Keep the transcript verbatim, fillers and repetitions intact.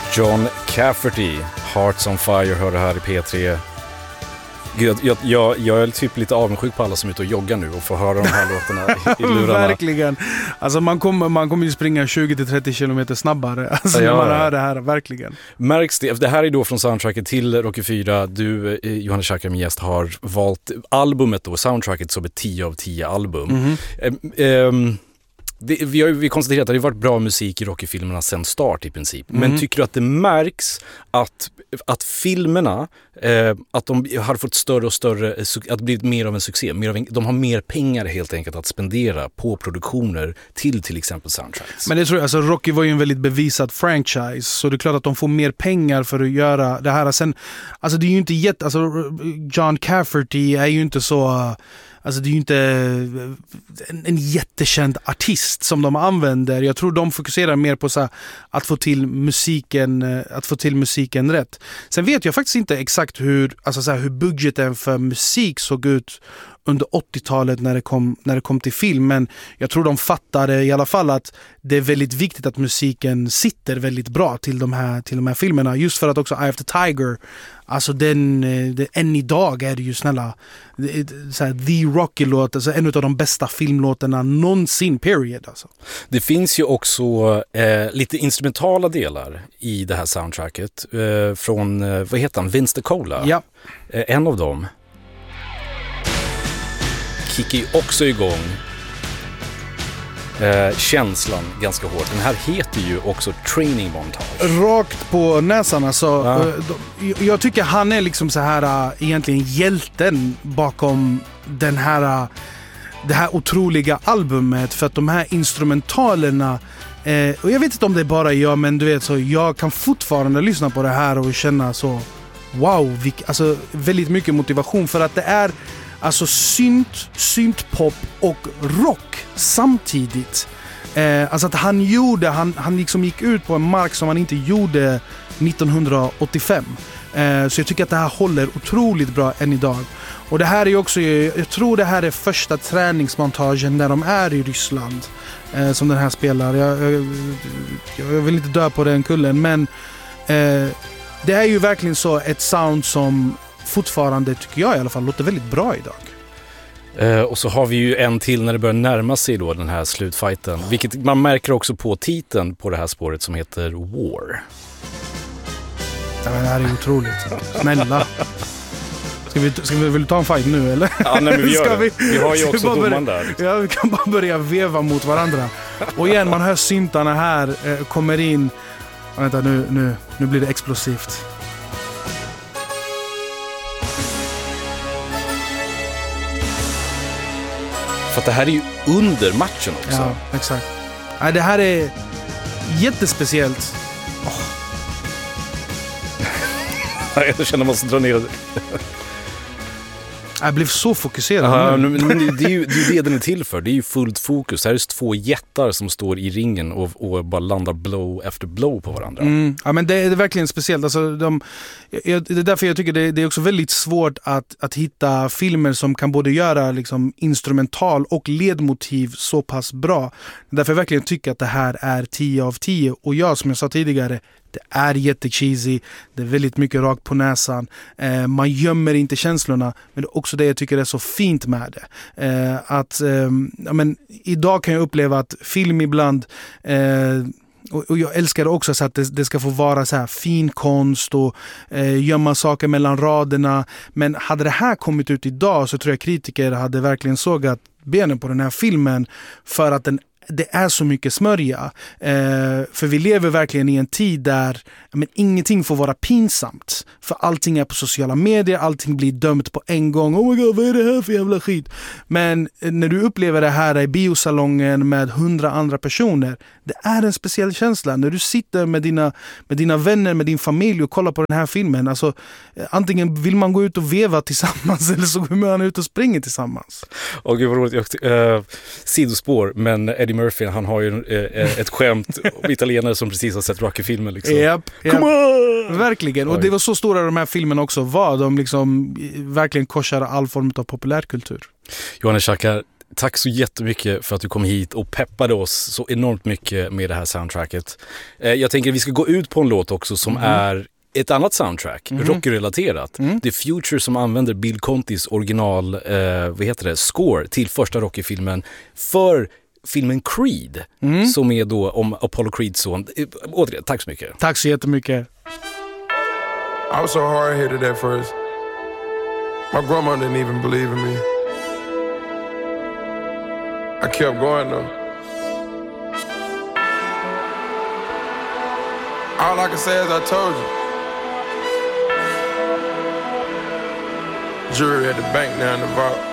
John Cafferty, Hearts on Fire, hör det här i P tre. Gud, jag, jag, jag är typ lite avundsjuk på alla som är ute och joggar nu och får höra de här låtarna i, i lurarna. Verkligen. Alltså man kommer, man kommer ju springa tjugo till trettio kilometer snabbare alltså, ja, när man ja. hör det här, verkligen. Märks det? Det här är då från soundtracket till Rocky fyra. Du, Johannes Chakar, min gäst, har valt albumet då, soundtracket, som ett tio av tio album. Mm-hmm. Ehm... Um, Det, vi har vi konstaterat att det har varit bra musik i Rocky-filmerna sedan start i princip. Mm. Men tycker du att det märks att, att filmerna, eh, att de har fått större och större, att det blivit mer av en succé? Mer av en, de har mer pengar helt enkelt att spendera på produktioner till till exempel soundtracks. Men det tror jag, alltså Rocky var ju en väldigt bevisad franchise, så det är klart att de får mer pengar för att göra det här. Sen, alltså det är ju inte jätte, alltså John Cafferty är ju inte så... Alltså det är ju inte en, en jättekänd artist som de använder. Jag tror de fokuserar mer på så här, att få till musiken, att få till musiken rätt. Sen vet jag faktiskt inte exakt hur, alltså så här, hur budgeten för musik såg ut under åttiotalet när det kom när det kom till film, men jag tror de fattade i alla fall att det är väldigt viktigt att musiken sitter väldigt bra till de här till de här filmerna, just för att också Eye of the Tiger, alltså den, den än idag är det ju snälla så här, The Rocky-låt, alltså en av de bästa filmlåtarna någonsin, period alltså. Det finns ju också eh, lite instrumentala delar i det här soundtracket eh, från, eh, vad heter han, Vince DiCola. Ja. Eh, en av dem kickar ju också igång eh, känslan ganska hårt. Den här heter ju också Training Montage. Rakt på näsan alltså. Ja. Eh, jag tycker han är liksom så här uh, egentligen hjälten bakom den här uh, det här otroliga albumet, för att de här instrumentalerna eh, och jag vet inte om det är bara jag, men du vet, så jag kan fortfarande lyssna på det här och känna så wow, vilk, alltså väldigt mycket motivation, för att det är alltså synt, syntpop och rock samtidigt. Eh, alltså att han gjorde, han, han liksom gick ut på en mark som han inte gjorde nittonhundraåttiofem. Eh, så jag tycker att det här håller otroligt bra än idag. Och det här är också, jag tror det här är första träningsmontagen när de är i Ryssland eh, som den här spelar. Jag, jag, jag vill inte dö på den kullen, men eh, det är ju verkligen så ett sound som fortfarande, tycker jag i alla fall, låter väldigt bra idag. Uh, och så har vi ju en till när det börjar närma sig då den här slutfighten. Vilket man märker också på titeln på det här spåret som heter War. Ja, men det här är otroligt. Snälla. Ska vi, ska vi väl ta en fight nu, eller? Ja, nej, men vi gör ska vi, vi har ju också domaren där. Liksom. Ja, vi kan bara börja veva mot varandra. Och igen, man hör syntarna här, eh, kommer in. Vänta, nu, nu, nu blir det explosivt. För att det här är ju under matchen också. Ja, exakt. Nej, det här är jättespeciellt. Oh. Jag känner att man måste dra ner det. Jag blev så fokuserad. Aha, nu. Men det är ju det, är det den är till för. Det är ju fullt fokus. Det här är två jättar som står i ringen och, och bara landar blow efter blow på varandra. Mm. Ja, men det är, det är verkligen speciellt. Alltså, de, jag, det är därför jag tycker det, det är också väldigt svårt att, att hitta filmer som kan både göra liksom, instrumental och ledmotiv så pass bra. Därför jag verkligen tycker att det här är tio av tio. Och jag, som jag sa tidigare, det är jättecheesy, det är väldigt mycket rakt på näsan, eh, man gömmer inte känslorna, men det är också det jag tycker är så fint med det. Eh, att, eh, ja, men, idag kan jag uppleva att film ibland, eh, och, och jag älskar det också så att det, det ska få vara så här fin konst och eh, gömma saker mellan raderna, men hade det här kommit ut idag så tror jag kritiker hade verkligen sågat benen på den här filmen, för att den det är så mycket smörja. Eh, för vi lever verkligen i en tid där men, ingenting får vara pinsamt. För allting är på sociala medier, allting blir dömt på en gång. Oh my god, vad är det här för jävla skit? Men eh, när du upplever det här i biosalongen med hundra andra personer, det är en speciell känsla. När du sitter med dina, med dina vänner, med din familj och kollar på den här filmen. Alltså, eh, antingen vill man gå ut och veva tillsammans eller så går man ut och springer tillsammans. Åh gud vad roligt. Uh, sidospår, men Eddie Murphy, han har ju uh, ett skämt om italienare som precis har sett Rocky-filmen liksom. Yep, yep. Come on! Verkligen. Och Oj. det var så stora de här filmerna också var. De liksom verkligen korsade all form av populärkultur. Johannes Chakar, tack så jättemycket för att du kom hit och peppade oss så enormt mycket med det här soundtracket. Eh, jag tänker att vi ska gå ut på en låt också som mm. är ett annat soundtrack, mm. rockrelaterat. Mm. The Future som använder Bill Contis original, eh, vad heter det, score till första Rocky-filmen för filmen Creed, mm. som är då om Apollo Creeds son. Återigen, tack så mycket. Tack så jättemycket. I was so hard-headed at first. My grandma didn't even believe in me. I kept going though. All I can say is I told you. Jury at the bank now in the vault.